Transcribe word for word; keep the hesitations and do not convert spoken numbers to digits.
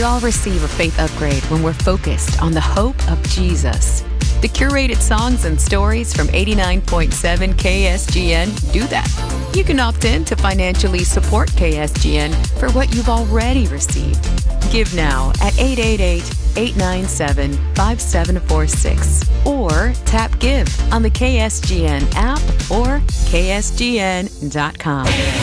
We all receive a faith upgrade when we're focused on the hope of Jesus. The curated songs and stories from eighty-nine point seven K S G N do that. You can opt in to financially support K S G N for what you've already received. Give now at eight eight eight, eight nine seven, five seven four six or tap Give on the K S G N app or K S G N dot com.